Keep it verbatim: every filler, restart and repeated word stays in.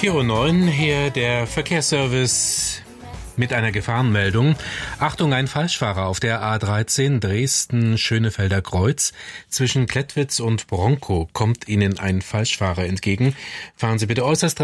vier Uhr neun, hier der Verkehrsservice mit einer Gefahrenmeldung. Achtung, ein Falschfahrer auf der A dreizehn Dresden-Schönefelder Kreuz. Zwischen Klettwitz und Bronkow kommt Ihnen ein Falschfahrer entgegen. Fahren Sie bitte äußerst